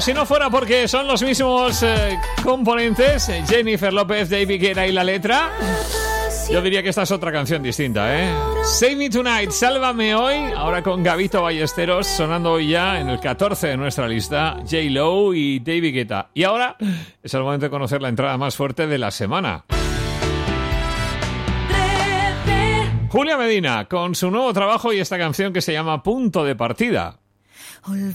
si no fuera porque son los mismos componentes, Jennifer López, David Guetta y la letra, yo diría que esta es otra canción distinta, ¿eh? Save Me Tonight, Sálvame Hoy, ahora con Gabito Ballesteros, sonando hoy ya en el 14 de nuestra lista, J-Lo y David Guetta. Y ahora es el momento de conocer la entrada más fuerte de la semana. Julia Medina, con su nuevo trabajo y esta canción que se llama Punto de Partida.